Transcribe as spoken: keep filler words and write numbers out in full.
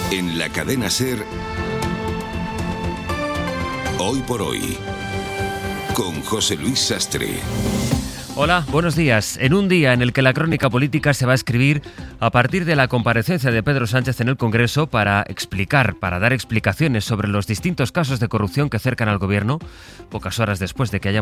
En la cadena SER, Hoy por Hoy, con José Luis Sastre. Hola, buenos días. En un día en el que la crónica política se va a escribir a partir de la comparecencia de Pedro Sánchez en el Congreso para explicar, para dar explicaciones sobre los distintos casos de corrupción que cercan al gobierno, pocas horas después de que haya